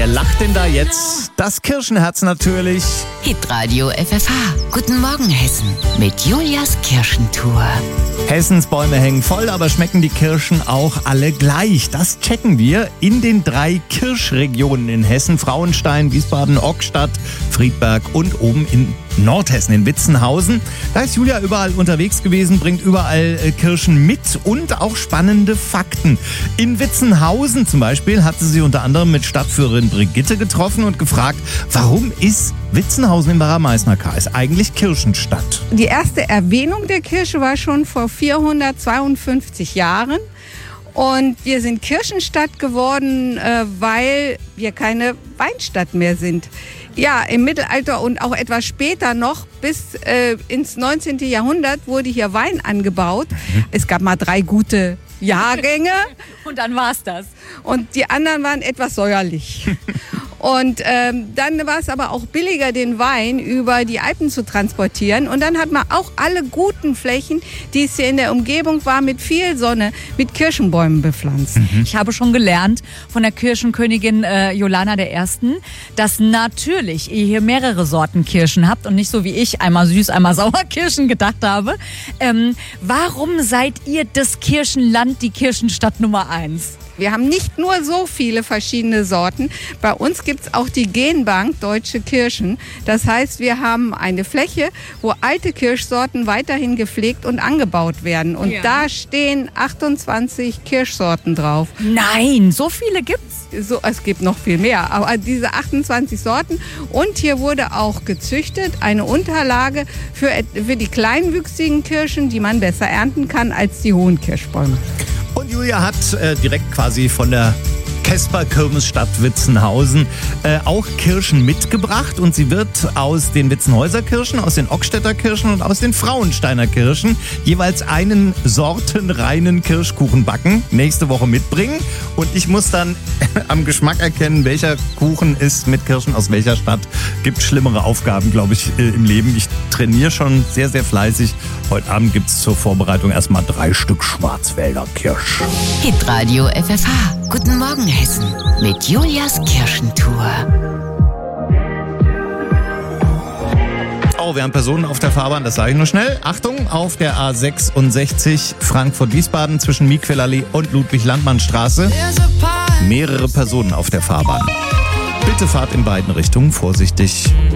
Wer lacht denn da jetzt? Das Kirschenherz natürlich. Hitradio FFH. Guten Morgen, Hessen. Mit Julias Kirschentour. Hessens Bäume hängen voll, aber schmecken die Kirschen auch alle gleich? Das checken wir in den 3 Kirschregionen in Hessen. Frauenstein, Wiesbaden, Ockstadt, Friedberg und oben in Nordhessen, in Witzenhausen. Da ist Julia überall unterwegs gewesen, bringt überall Kirschen mit und auch spannende Fakten. In Witzenhausen zum Beispiel hat sie unter anderem mit Stadtführerin Brigitte getroffen und gefragt, warum ist Witzenhausen im Barra-Meißner-Kreis eigentlich Kirchenstadt? Die erste Erwähnung der Kirsche war schon vor 452 Jahren. Und wir sind Kirchenstadt geworden, weil wir keine Weinstadt mehr sind. Ja, im Mittelalter und auch etwas später noch, bis ins 19. Jahrhundert wurde hier Wein angebaut. Es gab mal 3 gute Jahrgänge. Und dann war's das. Und die anderen waren etwas säuerlich. Und dann war es aber auch billiger, den Wein über die Alpen zu transportieren. Und dann hat man auch alle guten Flächen, die es hier in der Umgebung war, mit viel Sonne, mit Kirschenbäumen bepflanzt. Ich habe schon gelernt von der Kirschenkönigin Jolana I., dass natürlich ihr hier mehrere Sorten Kirschen habt und nicht so wie ich, einmal süß, einmal sauer Kirschen gedacht habe. Warum seid ihr das Kirschenland, die Kirschenstadt Nummer 1? Wir haben nicht nur so viele verschiedene Sorten. Bei uns gibt es auch die Genbank Deutsche Kirschen. Das heißt, wir haben eine Fläche, wo alte Kirschsorten weiterhin gepflegt und angebaut werden. Und da stehen 28 Kirschsorten drauf. Nein, so viele gibt's? So, es gibt noch viel mehr, aber diese 28 Sorten. Und hier wurde auch gezüchtet eine Unterlage für die kleinwüchsigen Kirschen, die man besser ernten kann als die hohen Kirschbäume. Und Julia hat direkt quasi von der Kesper-Kirmesstadt Witzenhausen auch Kirschen mitgebracht. Und sie wird aus den Witzenhäuser Kirschen, aus den Ockstädter Kirschen und aus den Frauensteiner Kirschen jeweils einen sortenreinen Kirschkuchen backen, nächste Woche mitbringen. Und ich muss dann am Geschmack erkennen, welcher Kuchen ist mit Kirschen aus welcher Stadt. Gibt schlimmere Aufgaben, glaube ich, im Leben. Ich trainiere schon sehr, sehr fleißig. Heute Abend gibt es zur Vorbereitung erstmal 3 Stück Schwarzwälder Kirsch. Hitradio FFH. Guten Morgen, Hessen. Mit Julias Kirschentour. Oh, wir haben Personen auf der Fahrbahn, das sage ich nur schnell. Achtung, auf der A66 Frankfurt-Wiesbaden zwischen Miquelallee und Ludwig-Landmann-Straße. Mehrere Personen auf der Fahrbahn. Bitte fahrt in beiden Richtungen vorsichtig.